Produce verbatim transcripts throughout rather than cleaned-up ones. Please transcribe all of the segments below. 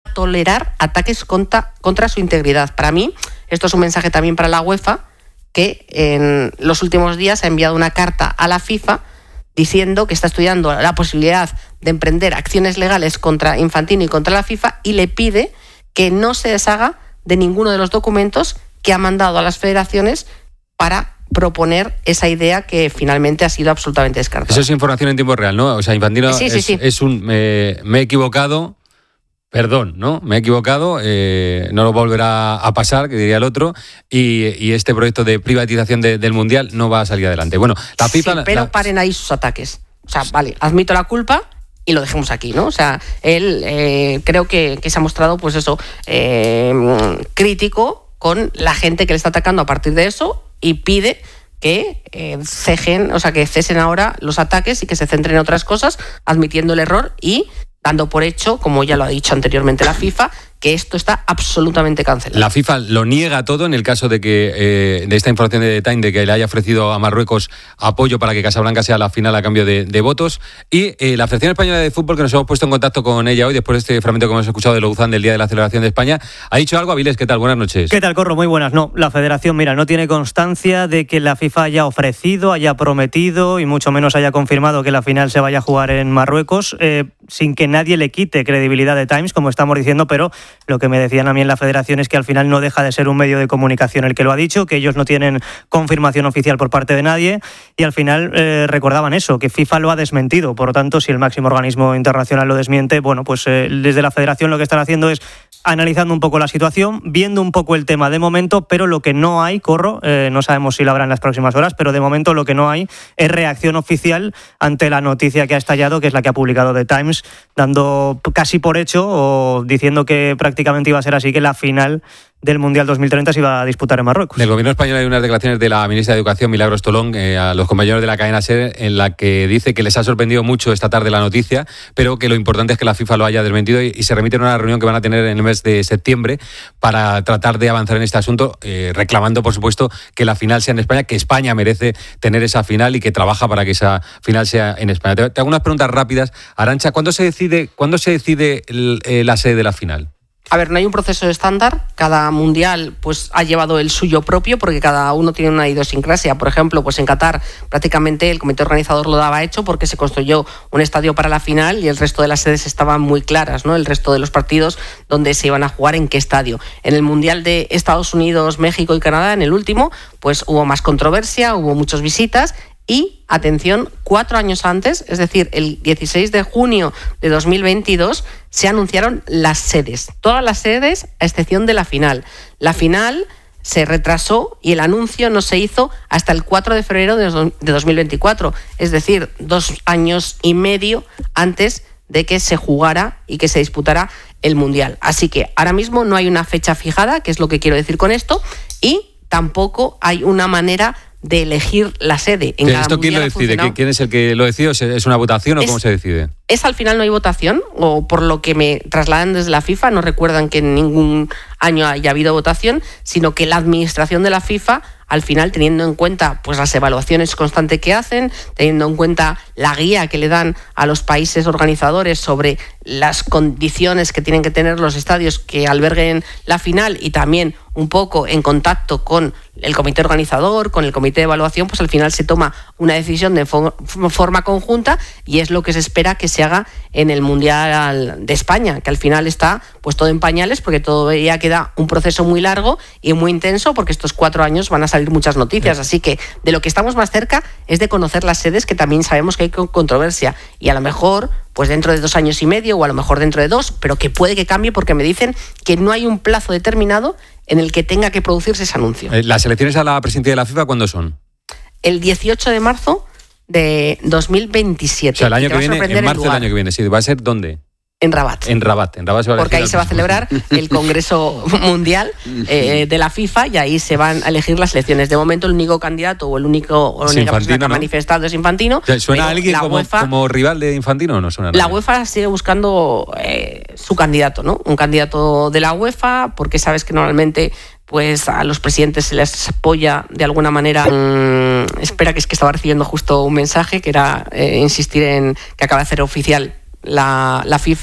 tolerar ataques contra, contra su integridad. Para mí, esto es un mensaje también para la UEFA, que en los últimos días ha enviado una carta a la FIFA diciendo que está estudiando la posibilidad de emprender acciones legales contra Infantino y contra la FIFA, y le pide que no se deshaga de ninguno de los documentos que ha mandado a las federaciones para proponer esa idea que finalmente ha sido absolutamente descartada. Eso es información en tiempo real, ¿no? O sea, Infantino sí, sí, es, sí. es un... Me, me he equivocado, perdón, ¿no? Me he equivocado, eh, no lo volverá a pasar, que diría el otro, y, y este proyecto de privatización de, del Mundial no va a salir adelante. Bueno, la FIFA... Sí, pero la... paren ahí sus ataques. O sea, vale, admito la culpa y lo dejemos aquí, ¿no? O sea, él eh, creo que, que se ha mostrado, pues eso, eh, crítico con la gente que le está atacando a partir de eso, y pide que eh, cejen, o sea, que cesen ahora los ataques y que se centren en otras cosas, admitiendo el error y dando por hecho, como ya lo ha dicho anteriormente la FIFA, que esto está absolutamente cancelado. La FIFA lo niega todo en el caso de que eh, de esta información de The Time, de que le haya ofrecido a Marruecos apoyo para que Casablanca sea la final a cambio de, de votos. Y eh, la Federación Española de Fútbol, que nos hemos puesto en contacto con ella hoy, después de este fragmento que hemos escuchado de Louzán del Día de la Celebración de España, ha dicho algo. Avilés, ¿qué tal? Buenas noches. ¿Qué tal, Corro? Muy buenas. No, la Federación, mira, no tiene constancia de que la FIFA haya ofrecido, haya prometido y mucho menos haya confirmado que la final se vaya a jugar en Marruecos, eh, sin que nadie le quite credibilidad de Times, como estamos diciendo, pero lo que me decían a mí en la Federación es que al final no deja de ser un medio de comunicación el que lo ha dicho, que ellos no tienen confirmación oficial por parte de nadie, y al final eh, recordaban eso, que FIFA lo ha desmentido. Por lo tanto, si el máximo organismo internacional lo desmiente, bueno, pues eh, desde la Federación lo que están haciendo es analizando un poco la situación, viendo un poco el tema de momento, pero lo que no hay, Corro, eh, no sabemos si lo habrá en las próximas horas, pero de momento lo que no hay es reacción oficial ante la noticia que ha estallado, que es la que ha publicado The Times, dando casi por hecho o diciendo que prácticamente iba a ser así, que la final del Mundial dos mil treinta se iba a disputar en Marruecos. Del gobierno español hay unas declaraciones de la ministra de Educación, Milagros Tolón, eh, a los compañeros de la cadena SER, en la que dice que les ha sorprendido mucho esta tarde la noticia, pero que lo importante es que la FIFA lo haya desmentido, y, y se remiten a una reunión que van a tener en el mes de septiembre para tratar de avanzar en este asunto, eh, reclamando, por supuesto, que la final sea en España, que España merece tener esa final y que trabaja para que esa final sea en España. Te, te hago unas preguntas rápidas. Arantxa, ¿cuándo se decide, ¿cuándo se decide el, eh, la sede de la final? A ver, no hay un proceso estándar. Cada mundial pues ha llevado el suyo propio, porque cada uno tiene una idiosincrasia. Por ejemplo, pues en Qatar prácticamente el comité organizador lo daba hecho porque se construyó un estadio para la final y el resto de las sedes estaban muy claras, ¿no? El resto de los partidos donde se iban a jugar, en qué estadio. En el mundial de Estados Unidos, México y Canadá, en el último, pues hubo más controversia, hubo muchas visitas. Y, atención, cuatro años antes, es decir, el dieciséis de junio de dos mil veintidós, se anunciaron las sedes. Todas las sedes, a excepción de la final. La final se retrasó y el anuncio no se hizo hasta el cuatro de febrero de dos mil veinticuatro. Es decir, dos años y medio antes de que se jugara y que se disputara el Mundial. Así que ahora mismo no hay una fecha fijada, que es lo que quiero decir con esto, y tampoco hay una manera de elegir la sede. En cada ¿Esto quién lo decide? ¿Quién es el que lo decide? ¿Es una votación o es, cómo se decide? Es al final no hay votación, o por lo que me trasladan desde la FIFA, no recuerdan que en ningún año haya habido votación, sino que la administración de la FIFA, al final, teniendo en cuenta pues las evaluaciones constantes que hacen, teniendo en cuenta la guía que le dan a los países organizadores sobre las condiciones que tienen que tener los estadios que alberguen la final, y también un poco en contacto con el comité organizador, con el comité de evaluación, pues al final se toma una decisión de forma conjunta, y es lo que se espera que se haga en el Mundial de España, que al final está pues todo en pañales, porque todavía queda un proceso muy largo y muy intenso, porque estos cuatro años van a salir muchas noticias. Así que de lo que estamos más cerca es de conocer las sedes, que también sabemos que hay controversia, y a lo mejor pues dentro de dos años y medio, o a lo mejor dentro de dos, pero que puede que cambie, porque me dicen que no hay un plazo determinado en el que tenga que producirse ese anuncio. ¿Las elecciones a la presidencia de la FIFA cuándo son? El dieciocho de marzo de dos mil veintisiete. O sea, el año que viene, en marzo del año que viene, sí. ¿Va a ser dónde? En Rabat. En Rabat, en Rabat se va a Porque ahí se va a celebrar el Congreso Mundial eh, de la FIFA, y ahí se van a elegir las elecciones. De momento el único candidato o el único o la única persona que ha manifestado es Infantino. O sea, ¿suena a alguien como, UEFA, como rival de Infantino o no suena a La UEFA sigue buscando eh, su candidato, ¿no? Un candidato de la UEFA, porque sabes que normalmente pues a los presidentes se les apoya de alguna manera. Mmm, espera, que es que estaba recibiendo justo un mensaje que era eh, insistir en que acaba de hacer oficial La, la FIFA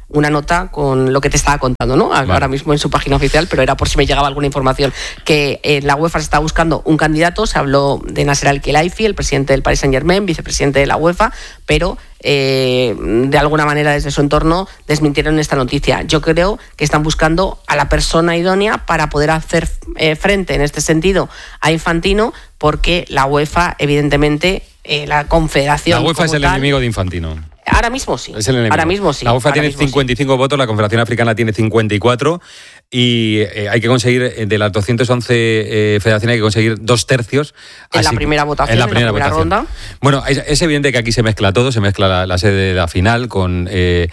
una nota con lo que te estaba contando, ¿no? Vale. Ahora mismo en su página oficial, pero era por si me llegaba alguna información. Que eh, la UEFA se está buscando un candidato, se habló de Nasser Al-Khelaifi, el presidente del Paris Saint-Germain, vicepresidente de la UEFA, pero eh, de alguna manera desde su entorno desmintieron esta noticia. Yo creo que están buscando a la persona idónea para poder hacer eh, frente en este sentido a Infantino, porque la UEFA, evidentemente, eh, la confederación... La UEFA es el tal, enemigo de Infantino. Ahora mismo sí. Es el enemigo. Ahora mismo sí. La UEFA Ahora tiene cincuenta y cinco sí. votos, la Confederación Africana tiene cincuenta y cuatro y eh, hay que conseguir, de las doscientas once eh, federaciones, hay que conseguir dos tercios. En la primera votación, en la primera, en la primera ronda. Bueno, es, es evidente que aquí se mezcla todo, se mezcla la, la sede de la final con... Eh,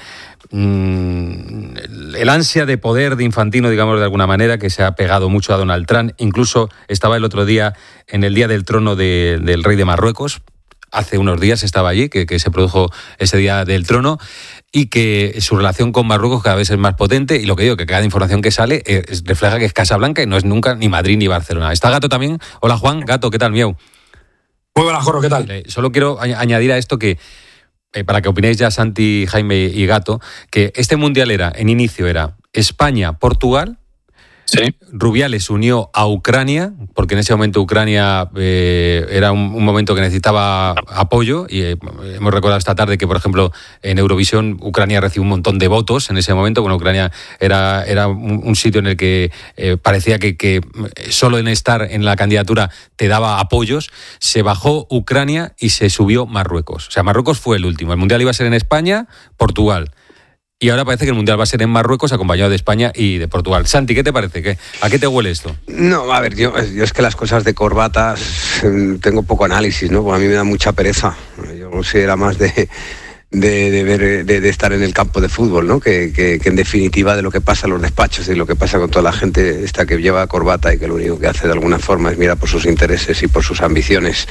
el ansia de poder de Infantino, digamos de alguna manera, que se ha pegado mucho a Donald Trump. Incluso estaba el otro día en el Día del Trono de, del Rey de Marruecos. Hace unos días estaba allí, que, que se produjo ese Día del Trono, y que su relación con Marruecos cada vez es más potente, y lo que digo, que cada información que sale eh, refleja que es Casablanca y no es nunca ni Madrid ni Barcelona. ¿Está Gato también? Hola Juan, Gato, ¿qué tal, miau? Muy buenas, Jorge, ¿qué tal? Eh, solo quiero añadir a esto que, eh, para que opinéis ya Santi, Jaime y Gato, que este Mundial era, en inicio era España-Portugal. Sí. Rubiales unió a Ucrania, porque en ese momento Ucrania eh, era un, un momento que necesitaba apoyo, y eh, hemos recordado esta tarde que, por ejemplo, en Eurovisión Ucrania recibió un montón de votos en ese momento. Bueno, Ucrania era, era un, un sitio en el que eh, parecía que, que solo en estar en la candidatura te daba apoyos. Se bajó Ucrania y se subió Marruecos. O sea, Marruecos fue el último. El Mundial iba a ser en España, Portugal. Y ahora parece que el Mundial va a ser en Marruecos, acompañado de España y de Portugal. Santi, ¿qué te parece? ¿Qué, ¿A qué te huele esto? No, a ver, yo, yo es que las cosas de corbatas tengo poco análisis, ¿no? Pues a mí me da mucha pereza. Yo considero más de, de, de, ver, de, de estar en el campo de fútbol, ¿no? Que, que, que en definitiva de lo que pasa en los despachos y lo que pasa con toda la gente esta que lleva corbata y que lo único que hace de alguna forma es mirar por sus intereses y por sus ambiciones.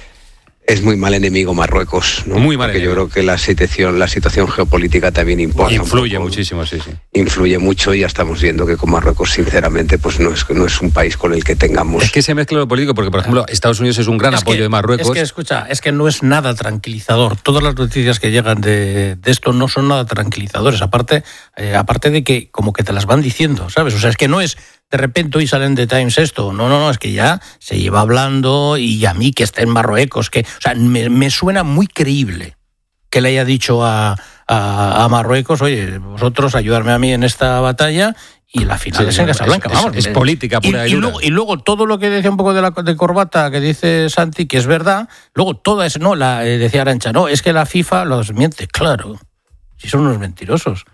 Es muy mal enemigo Marruecos, ¿no? Muy mal Porque enemigo. yo creo que la situación, la situación geopolítica también importa. Influye muchísimo, sí, sí. Influye mucho y ya estamos viendo que con Marruecos, sinceramente, pues no es, no es un país con el que tengamos... Es que se mezcla lo político, porque, por ejemplo, Estados Unidos es un gran es apoyo que, de Marruecos. Es que, escucha, es que no es nada tranquilizador. Todas las noticias que llegan de, de esto no son nada tranquilizadores. Aparte, eh, aparte de que como que te las van diciendo, ¿sabes? O sea, es que no es... De repente hoy salen de Times esto. No, no, no, es que ya se lleva hablando y a mí que está en Marruecos, que, o sea, me, me suena muy creíble que le haya dicho a, a, a Marruecos, oye, vosotros ayudarme a mí en esta batalla y la final sí, es en Casablanca, es, vamos. Es, es política pura y, y, y, luego, y luego todo lo que decía un poco de la de corbata que dice Santi, que es verdad, luego toda es, no, la eh, decía Arantxa, no, es que la FIFA los miente, claro, si son unos mentirosos.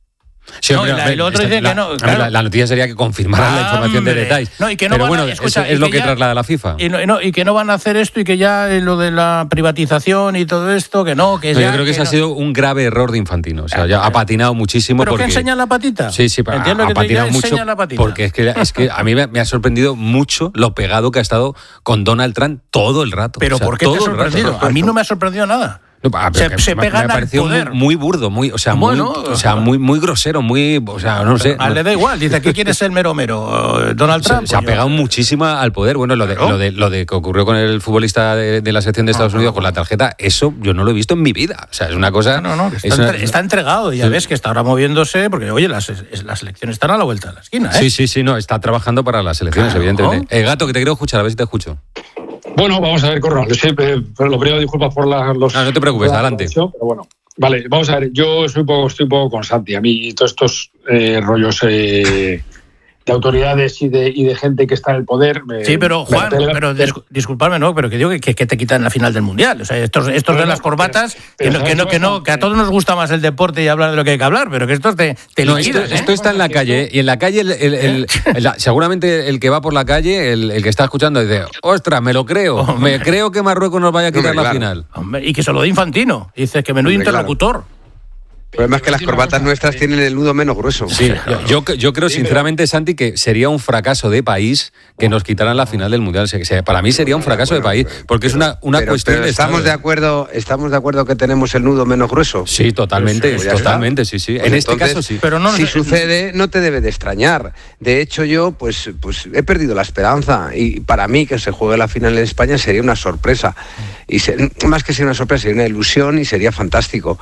Sí, no, hombre, y la, el otro dice la, que no, claro. la, la noticia sería que confirmaran ah, la información hombre. de detalles. No, y que no Pero van a, bueno, escucha, es, es lo que, que ya, traslada la FIFA. Y, no, y, no, y que no van a hacer esto y que ya lo de la privatización y todo esto, que no, que no, ya, yo creo que, que ese no. ha sido un grave error de Infantino. O sea, ya ha patinado muchísimo. ¿Pero porque... que enseña la patita? Sí, sí, Entiendo ha, que ha patinado mucho. La patita. Porque es que, es que a mí me, me ha sorprendido mucho lo pegado que ha estado con Donald Trump todo el rato. ¿Pero o sea, por qué te ha sorprendido? A mí no me ha sorprendido nada. No, se, se me, pegan me pareció al poder. Muy, muy burdo, muy, o sea, bueno, muy, o sea, muy, muy grosero, muy, o sea, no sé. A le da igual, dice que quiere ser mero mero. Donald Trump. Se, se ha pegado muchísimo al poder. Bueno, lo de, ¿no? lo de lo de que ocurrió con el futbolista de, de la sección de Estados no, Unidos no, con la tarjeta, eso yo no lo he visto en mi vida. O sea, es una cosa. No, no, no está, una, entre, está entregado y ya sí. ves que está ahora moviéndose, porque oye, las, las elecciones están a la vuelta de la esquina, ¿eh? Sí, sí, sí, no, está trabajando para las elecciones, claro, evidentemente. Eh, Gato, que te quiero escuchar, a ver si te escucho. Bueno, vamos a ver, Corro. Siempre, pero lo primero, disculpas por la, los... No, no te preocupes, adelante. Pero bueno, vale, vamos a ver. Yo soy un poco, estoy un poco con Santi. A mí todos estos eh, rollos eh, de autoridades y de, y de gente que está en el poder... Me, sí, pero Juan, me... pero discu- disculpadme, ¿no? Pero que digo que, que, que te quitan la final del Mundial. O sea, estos, estos pero, de las corbatas, pero, pero, que, no, que, no, que, no, que a todos nos gusta más el deporte y hablar de lo que hay que hablar, pero que estos te, te no, liquidan, esto, ¿eh? esto está en la calle, y en la calle, el, el, el, el, seguramente el que va por la calle, el, el que está escuchando, dice, ostras, me lo creo, Hombre. me creo que Marruecos nos vaya a quitar Hombre, la claro. final. Hombre, y que se lo dé Infantino. Dice que menudo Hombre, interlocutor. Claro. El problema es que las corbatas nuestras tienen el nudo menos grueso. Sí, yo, yo, yo creo sinceramente, Santi, que sería un fracaso de país que nos quitaran la final del Mundial. Para mí sería un fracaso bueno, de país, porque pero, es una, una pero, cuestión pero de estamos estado. de acuerdo, estamos de acuerdo que tenemos el nudo menos grueso. Sí, totalmente, pues, pues totalmente, sí, sí. Pues en entonces, este caso sí. Pero no, si no, sucede, no te debe de extrañar. De hecho, yo pues, pues he perdido la esperanza y para mí que se juegue la final en España sería una sorpresa. Y se, más que ser una sorpresa, sería una ilusión y sería fantástico.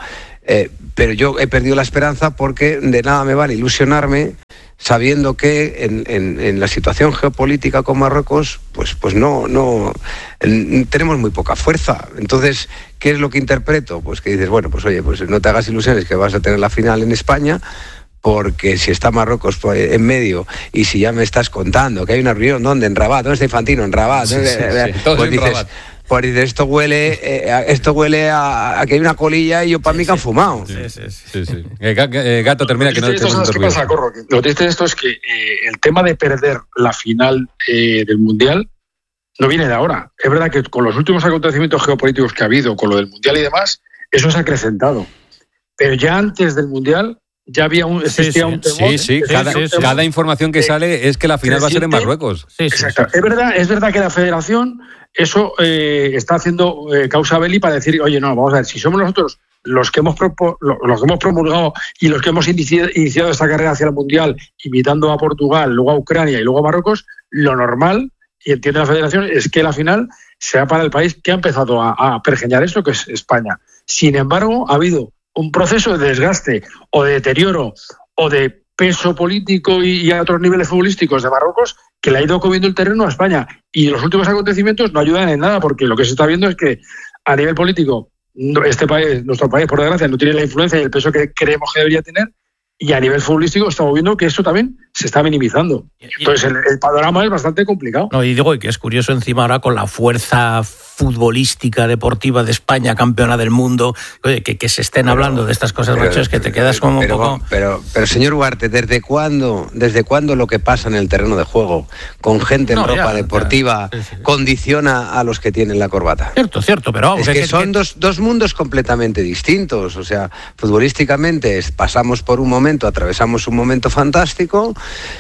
Eh, pero yo he perdido la esperanza porque de nada me vale ilusionarme sabiendo que en, en, en la situación geopolítica con Marruecos, pues, pues no, no en, tenemos muy poca fuerza. Entonces, ¿qué es lo que interpreto? Pues que dices, bueno, pues oye, pues no te hagas ilusiones que vas a tener la final en España, porque si está Marruecos en medio y si ya me estás contando que hay una reunión, ¿dónde? En Rabat, ¿dónde está Infantino? En Rabat. Sí, sí, sí, todo pues en dices, Rabat. Pues dices, esto huele, eh, esto huele a, a que hay una colilla y yo para sí, mí que han fumado. Sí, sí, sí. sí, sí. Eh, Gato, termina que no te ¿Sabes qué pasa, Corro? Lo triste de esto es que eh, el tema de perder la final eh, del Mundial no viene de ahora. Es verdad que con los últimos acontecimientos geopolíticos que ha habido, con lo del Mundial y demás, eso se ha acrecentado. Pero ya antes del Mundial ya había un, existía sí, sí. un temor. Sí, sí, cada, sí, sí. cada información que sale es que la final va a ser en Marruecos. Sí, sí, Exacto. Sí, sí. Es verdad, es verdad que la Federación eso eh, está haciendo eh, causa belli para decir, oye, no, vamos a ver, si somos nosotros los que hemos propo, los que hemos promulgado y los que hemos iniciado, iniciado esta carrera hacia el Mundial, imitando a Portugal, luego a Ucrania y luego a Marruecos, lo normal, y entiende la Federación, es que la final sea para el país que ha empezado a, a pergeñar esto, que es España. Sin embargo, ha habido un proceso de desgaste o de deterioro o de peso político y, y a otros niveles futbolísticos de Marruecos que le ha ido comiendo el terreno a España. Y los últimos acontecimientos no ayudan en nada, porque lo que se está viendo es que a nivel político este país, nuestro país, por desgracia, no tiene la influencia y el peso que creemos que debería tener, y a nivel futbolístico estamos viendo que esto también se está minimizando. Entonces el, el panorama es bastante complicado. No, y digo que es curioso encima ahora con la fuerza futbolística deportiva de España, campeona del mundo, oye, que, que se estén pero, hablando de estas cosas, macho, es que te quedas como pero, un poco... Pero, pero, pero señor Ugarte, ¿desde cuándo, desde cuándo lo que pasa en el terreno de juego con gente en no, ropa ya, deportiva ya, sí, sí. condiciona a los que tienen la corbata? Cierto, cierto, pero... Es que, que son que... Dos, dos mundos completamente distintos. O sea, futbolísticamente pasamos por un momento, atravesamos un momento fantástico,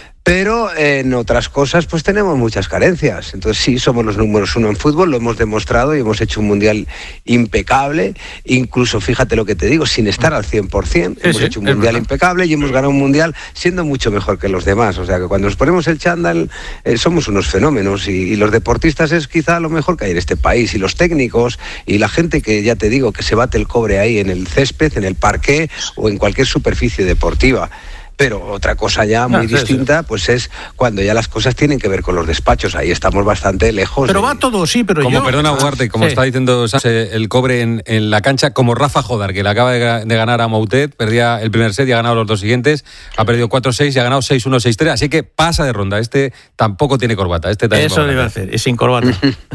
pero en otras cosas pues tenemos muchas carencias. Entonces sí, somos los números uno en fútbol, lo hemos demostrado y hemos hecho un mundial impecable, incluso fíjate lo que te digo, sin estar al cien por ciento, sí, hemos sí, hecho un mundial verdad. impecable y hemos ganado un mundial siendo mucho mejor que los demás. O sea que cuando nos ponemos el chándal eh, somos unos fenómenos, y, y los deportistas es quizá lo mejor que hay en este país, y los técnicos y la gente que ya te digo que se bate el cobre ahí en el césped, en el parqué o en cualquier superficie deportiva. Pero otra cosa ya muy no, distinta, sí, sí. pues es cuando ya las cosas tienen que ver con los despachos. Ahí estamos bastante lejos. Pero de... va todo, sí, pero como, yo... Perdona, Ugarte, como sí. está diciendo el cobre en, en la cancha, como Rafa Jodar, que le acaba de, de ganar a Moutet, perdía el primer set y ha ganado los dos siguientes, ha perdido cuatro seis y ha ganado seis uno, seis tres, así que pasa de ronda. Este tampoco tiene corbata. Este Eso le iba a hacer, y sin corbata.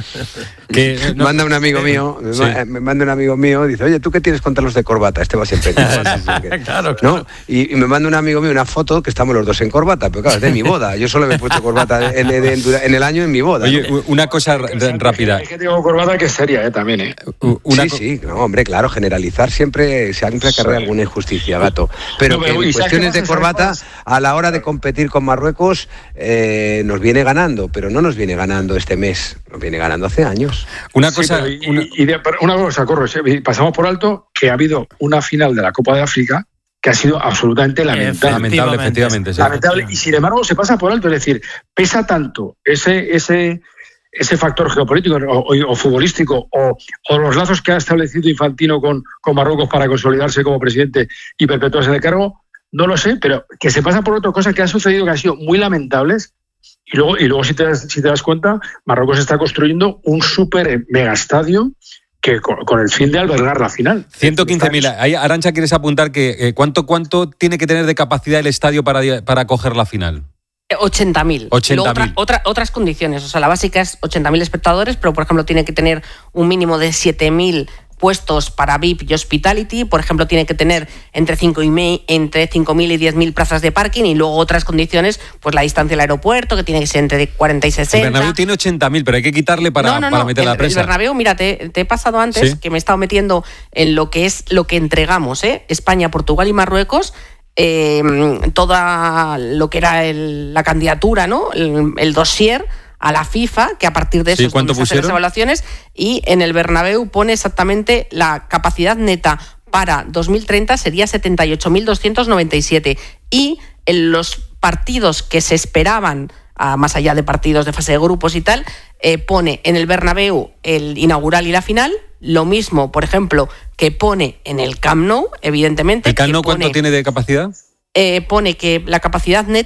que, no, manda un amigo mío, sí. me manda un amigo mío, dice, oye, ¿tú qué tienes contra los de corbata? Este va siempre. claro, claro. ¿no? Y, y me manda un amigo mío una foto que estamos los dos en corbata, pero claro, es de mi boda. Yo solo me he puesto corbata en, en, en, en el año en mi boda. Oye, ¿no? Una cosa r- rápida. Hay que tengo corbata que es seria, ¿eh? También, ¿eh? Una sí, co- sí, no, hombre, claro, generalizar siempre, siempre acarrea alguna injusticia, Gato. Pero no, pero, que en cuestiones de corbata, a la hora de competir con Marruecos, eh, nos viene ganando, pero no nos viene ganando este mes, nos viene ganando hace años. Una cosa... Sí, y, una... Y de, una cosa, corro, pasamos por alto que ha habido una final de la Copa de África que ha sido absolutamente lamentable. Lamentable, efectivamente. Sí. Lamentable, y sin embargo se pasa por alto, es decir, pesa tanto ese ese ese factor geopolítico o, o, o futbolístico o, o los lazos que ha establecido Infantino con, con Marruecos para consolidarse como presidente y perpetuarse en el cargo, no lo sé, pero que se pasa por otra cosa que ha sucedido que han sido muy lamentables. Y luego, y luego si, te das, si te das cuenta, Marruecos está construyendo un súper megastadio que con, con el fin de albergar la final. ciento quince mil. Ahí, Arantxa, ¿quieres apuntar que eh, cuánto cuánto tiene que tener de capacidad el estadio para, para acoger la final? ochenta mil. ochenta mil. Otra, otra, otras condiciones. O sea, la básica es ochenta mil espectadores, pero, por ejemplo, tiene que tener un mínimo de siete mil puestos para V I P y Hospitality. Por ejemplo, tiene que tener entre cinco mil y diez mil plazas de parking, y luego otras condiciones, pues la distancia al aeropuerto, que tiene que ser entre cuarenta y sesenta. El Bernabéu tiene ochenta mil, pero hay que quitarle para, no, no, para no. meter el, la presa. El Bernabéu, mira, te, te he pasado antes, ¿sí? Que me he estado metiendo en lo que es lo que entregamos, ¿eh? España, Portugal y Marruecos. Eh, toda lo que era el, la candidatura, ¿no? El, el dossier a la FIFA, que a partir de eso sí, ¿cuánto se hacen las evaluaciones, y en el Bernabéu pone exactamente la capacidad neta para dos mil treinta sería setenta y ocho mil doscientos noventa y siete, y en los partidos que se esperaban a, más allá de partidos de fase de grupos y tal, eh, pone en el Bernabéu el inaugural y la final. Lo mismo, por ejemplo, que pone en el Camp Nou, evidentemente. ¿El Camp Nou pone, cuánto tiene de capacidad? Eh, pone que la capacidad neta